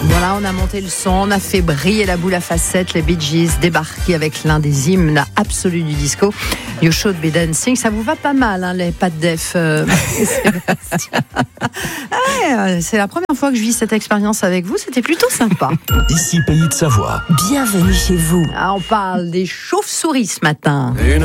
Voilà, on a monté le son, on a fait briller la boule à facettes, les Bee Gees débarqués avec l'un des hymnes absolus du disco, You Should Be Dancing. Ça vous va pas mal, hein, les pas de def, Sébastien. C'est la première fois que je vis cette expérience avec vous, c'était plutôt sympa. Ici Pays de Savoie. Bienvenue chez vous. On parle des chauves-souris ce matin.